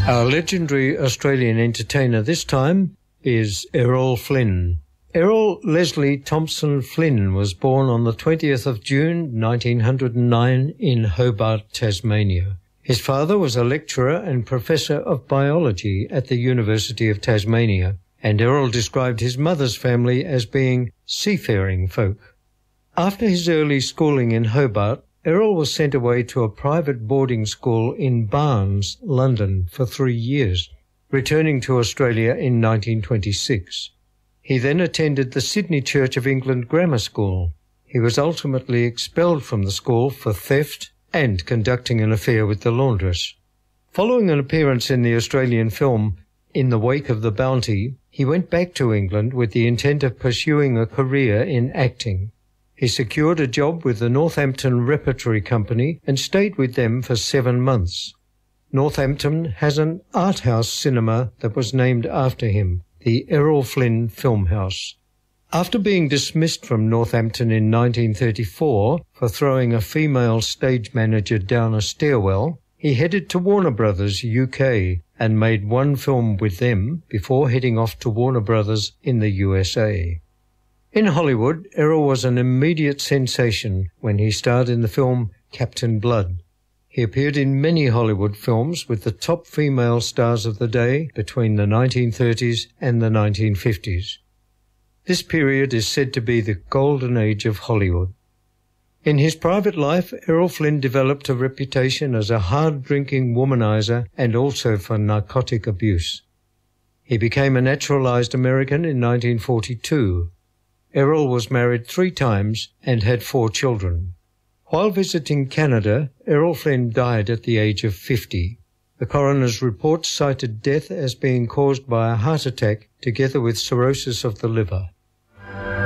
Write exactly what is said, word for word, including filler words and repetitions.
Our legendary Australian entertainer this time is Errol Flynn. Errol Leslie Thompson Flynn was born on the twentieth of June nineteen oh nine in Hobart, Tasmania. His father was a lecturer and professor of biology at the University of Tasmania, and Errol described his mother's family as being seafaring folk. After his early schooling in Hobart, Errol was sent away to a private boarding school in Barnes, London, for three years, returning to Australia in nineteen twenty-six. He then attended the Sydney Church of England Grammar School. He was ultimately expelled from the school for theft and conducting an affair with the laundress. Following an appearance in the Australian film In the Wake of the Bounty, he went back to England with the intent of pursuing a career in acting. He secured a job with the Northampton Repertory Company and stayed with them for seven months. Northampton has an art house cinema that was named after him, the Errol Flynn Film House. After being dismissed from Northampton in nineteen thirty-four for throwing a female stage manager down a stairwell, he headed to Warner Brothers U K and made one film with them before heading off to Warner Brothers in the U S A. In Hollywood, Errol was an immediate sensation when he starred in the film Captain Blood. He appeared in many Hollywood films with the top female stars of the day between the nineteen thirties and the nineteen fifties. This period is said to be the golden age of Hollywood. In his private life, Errol Flynn developed a reputation as a hard-drinking womanizer and also for narcotic abuse. He became a naturalized American in nineteen forty-two. Errol was married three times and had four children. While visiting Canada, Errol Flynn died at the age of fifty. The coroner's report cited death as being caused by a heart attack together with cirrhosis of the liver.